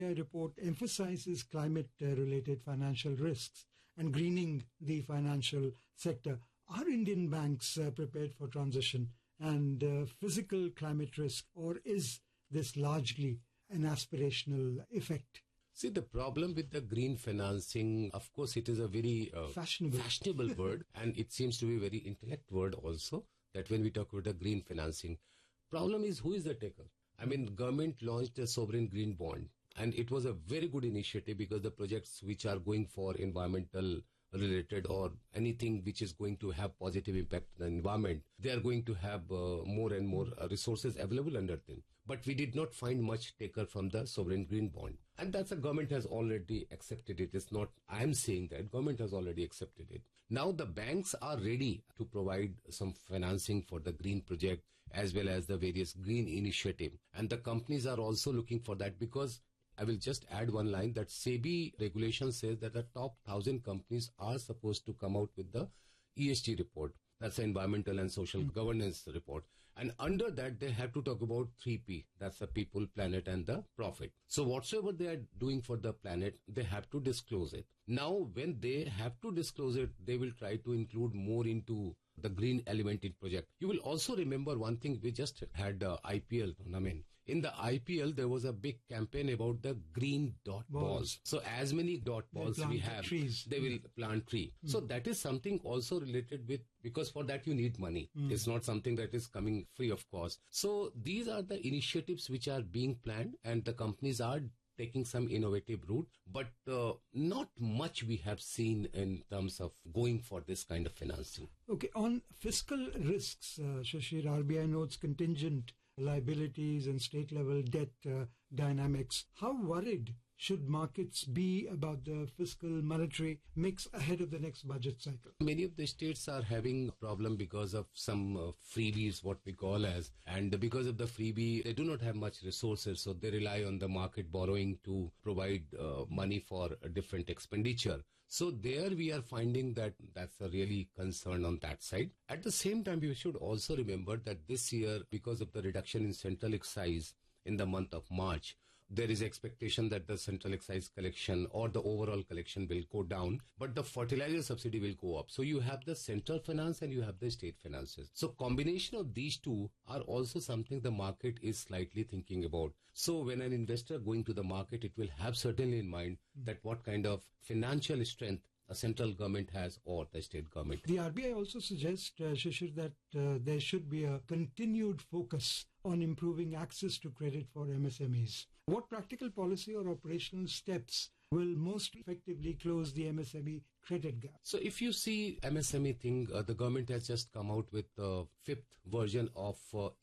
report emphasizes climate-related financial risks and greening the financial sector. Are Indian banks prepared for transition and physical climate risk, or is this largely an aspirational effect? See, the problem with the green financing, of course, it is a very fashionable word, and it seems to be a very intellect word also, that when we talk about the green financing, problem is who is the taker? I mean, government launched a sovereign green bond, and it was a very good initiative because the projects which are going for environmental related or anything which is going to have positive impact on the environment, they are going to have more and more resources available under them. But we did not find much taker from the sovereign green bond. And that's the government has already accepted it. It's not, I am saying that government has already accepted it. Now the banks are ready to provide some financing for the green project as well as the various green initiative. And the companies are also looking for that, because I will just add one line that SEBI regulation says that the top 1,000 companies are supposed to come out with the ESG report. That's the environmental and social governance report. And under that, they have to talk about 3P. That's the people, planet, and the profit. So whatsoever they are doing for the planet, they have to disclose it. Now, when they have to disclose it, they will try to include more into the green element in project. You will also remember one thing, we just had IPL tournament. In the IPL, there was a big campaign about the green dot balls. So as many dot balls we have, they will plant tree. So that is something also related with, because for that you need money. It's not something that is coming free of cost. So these are the initiatives which are being planned, and the companies are taking some innovative route, but not much we have seen in terms of going for this kind of financing. Okay, on fiscal risks, Shishir, RBI notes contingent liabilities and state-level debt dynamics. How worried should markets be about the fiscal monetary mix ahead of the next budget cycle? Many of the states are having a problem because of some freebies, what we call as, and because of the freebie, they do not have much resources, so they rely on the market borrowing to provide money for a different expenditure. So there we are finding that that's a really concern on that side. At the same time, we should also remember that this year, because of the reduction in central excise in the month of March, there is expectation that the central excise collection or the overall collection will go down, but the fertilizer subsidy will go up. So you have the central finance and you have the state finances. So combination of these two are also something the market is slightly thinking about. So when an investor going to the market, it will have certainly in mind that what kind of financial strength a central government has or the state government. The RBI also suggests, Shishir, that there should be a continued focus on improving access to credit for MSMEs. What practical policy or operational steps will most effectively close the MSME credit gap? So if you see MSME thing, the government has just come out with the 5th version of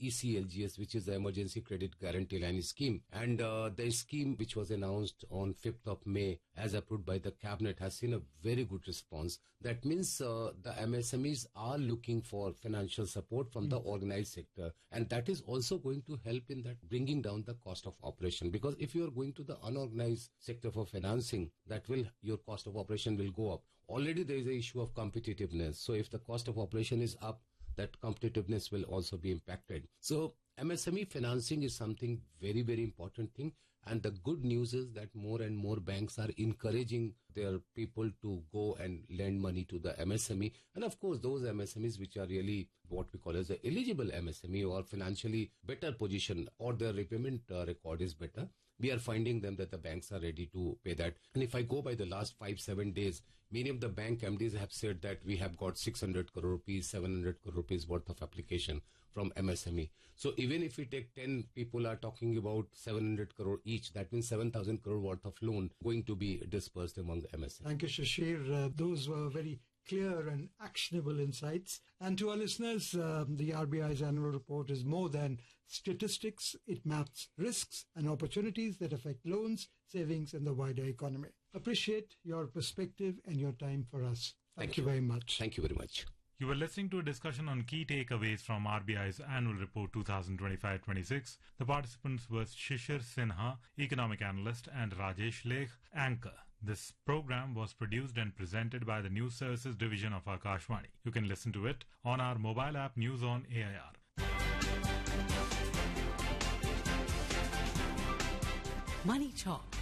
ECLGS, which is the Emergency Credit Guarantee Line Scheme. And the scheme, which was announced on 5th of May, as approved by the Cabinet, has seen a very good response. That means the MSMEs are looking for financial support from the organized sector. And that is also going to help in that bringing down the cost of operation. Because if you are going to the unorganized sector for financing, that will, your cost of operation will go up. Already there is an issue of competitiveness. So if the cost of operation is up, that competitiveness will also be impacted. So MSME financing is something very, very important thing. And the good news is that more and more banks are encouraging their people to go and lend money to the MSME. And of course, those MSMEs which are really what we call as the eligible MSME or financially better position, or their repayment record is better, we are finding them that the banks are ready to pay that. And if I go by the last 5-7 days, many of the bank MDs have said that we have got 600 crore rupees, 700 crore rupees worth of application from MSME. So even if we take 10 people are talking about 700 crore each, that means 7,000 crore worth of loan going to be dispersed among the MSME. Thank you, Shishir. Those were very clear and actionable insights. And to our listeners, the RBI's annual report is more than statistics. It maps risks and opportunities that affect loans, savings, and the wider economy. Appreciate your perspective and your time for us. Thank you very much. Thank you very much. You were listening to a discussion on key takeaways from RBI's annual report 2025-26. The participants were Shishir Sinha, economic analyst, and Rajesh Lekh, anchor. This program was produced and presented by the News Services Division of Akashvani. You can listen to it on our mobile app News on AIR. Money Talk